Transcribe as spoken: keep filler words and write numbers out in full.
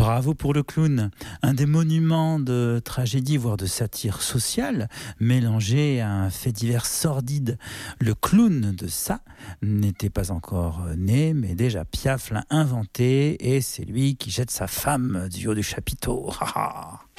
Bravo pour le clown, un des monuments de tragédie, voire de satire sociale, mélangé à un fait divers sordide. Le clown de ça n'était pas encore né, mais déjà Piaf l'a inventé, et c'est lui qui jette sa femme du haut du chapiteau.